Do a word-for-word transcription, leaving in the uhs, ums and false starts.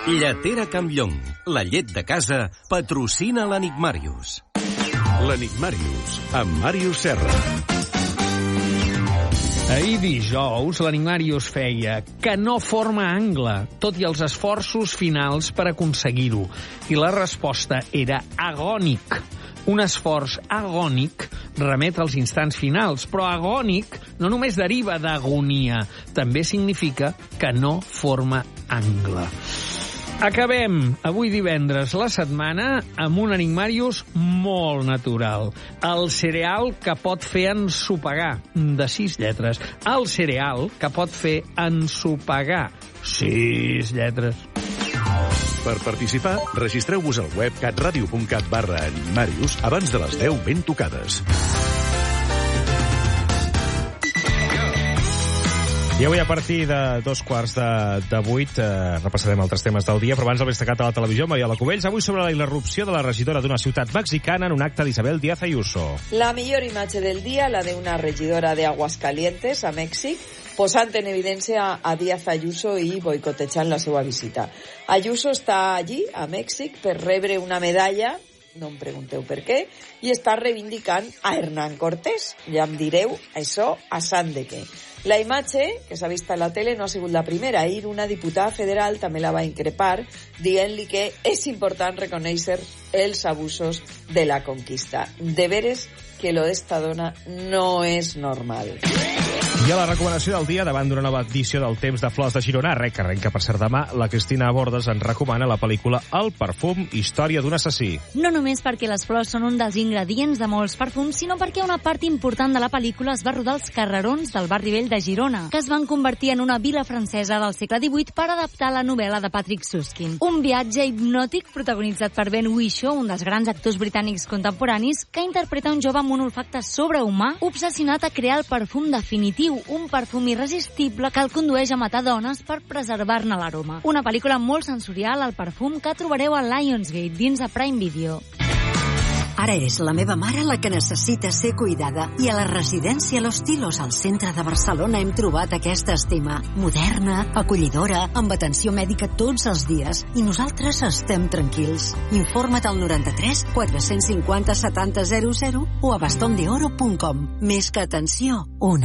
Lletera Campllong, la llet de casa, patrocina l'Enigmàrius. L'Enigmàrius, amb Màrius Serra. Ahir dijous, l'Enigmàrius feia que no forma angle, tot i els esforços finals per aconseguir-ho. I la resposta era agònic. Un esforç agònic remet als instants finals, però agònic no només deriva d'agonia, també significa que no forma angle. Acabem avui divendres la setmana amb un Enigmàrius molt natural. El cereal que pot fer ensopegar, de sis lletres. El cereal que pot fer ensopegar, sis lletres. Per participar, registreu-vos al web catradio punt cat barra Enigmàrius abans de les deu ben tocades. I avui, a partir de dos quarts de, de vuit, eh, repassarem altres temes del dia, però abans el destacat a la televisió, Mariola Cubells, avui sobre la irrupció de la regidora d'una ciutat mexicana en un acte d'Isabel Díaz Ayuso. La millor imatge del dia, la de una regidora de Aguascalientes, a Mèxic, posant en evidència a Díaz Ayuso i boicotejant la seva visita. Ayuso està allí, a Mèxic, per rebre una medalla, no em pregunteu per què, i està reivindicant a Hernán Cortés. Ja em direu, això a sant de què. La imatge, que s'ha vist a la tele, no ha sigut la primera. Ahir una diputada federal també la va increpar, dient-li que és important reconèixer els abusos de la conquista. De veres que lo d'esta dona no és normal. I a la recomanació del dia, davant d'una nova edició del Temps de Flors de Girona, arrenca, arrenca per cert demà, la Cristina Bordes ens recomana la pel·lícula El perfum, història d'un assassí. No només perquè les flors són un dels ingredients de molts perfums, sinó perquè una part important de la pel·lícula es va rodar als carrerons del barri vell de Girona, que es van convertir en una vila francesa del segle divuit per adaptar la novel·la de Patrick Süskind. Un viatge hipnòtic protagonitzat per Ben Whishaw, un dels grans actors britànics contemporanis, que interpreta un jove amb un olfacte sobrehumà obsessionat a crear el perfum definitiu, un perfum irresistible que el condueix a matar dones per preservar-ne l'aroma. Una pel·lícula molt sensorial, El perfum, que trobareu a Lionsgate dins de Prime Video. Ara és la meva mare la que necessita ser cuidada i a la residència Los Tilos al centre de Barcelona hem trobat aquesta estima. Moderna, acollidora, amb atenció mèdica tots els dies i nosaltres estem tranquils. Informa't al noranta-tres quatre-cents cinquanta setanta zero zero o a bastondeoro punt com. Més que atenció, una